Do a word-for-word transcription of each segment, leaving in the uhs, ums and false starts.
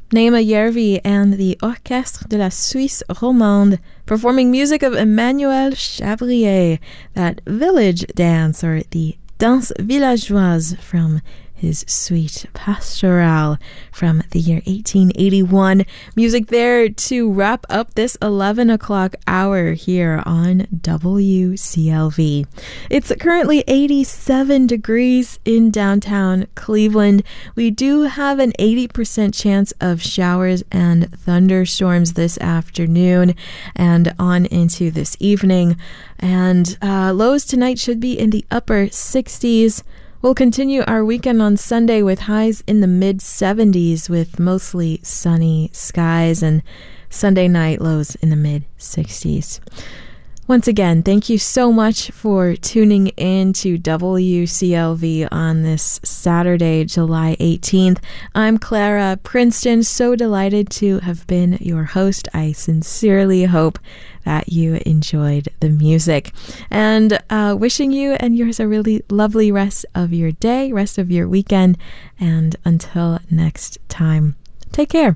Naima Järvi and the Orchestre de la Suisse Romande performing music of Emmanuel Chabrier, that village dance, or the Danse Villageoise, from his suite Pastorale from the year eighteen eighty-one. Music there to wrap up this eleven o'clock hour here on W C L V. It's currently eighty-seven degrees in downtown Cleveland. We do have an eighty percent chance of showers and thunderstorms this afternoon and on into this evening. And uh, lows tonight should be in the upper sixties. We'll continue our weekend on Sunday with highs in the mid seventies with mostly sunny skies, and Sunday night lows in the mid sixties. Once again, thank you so much for tuning in to W C L V on this Saturday, July eighteenth. I'm Clara Princeton, so delighted to have been your host. I sincerely hope that you enjoyed the music, and uh, wishing you and yours a really lovely rest of your day, rest of your weekend, and until next time, take care.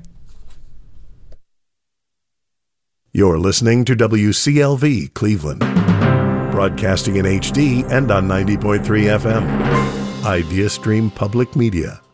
You're listening to W C L V Cleveland, broadcasting in H D and on ninety point three F M. Idea Stream Public Media.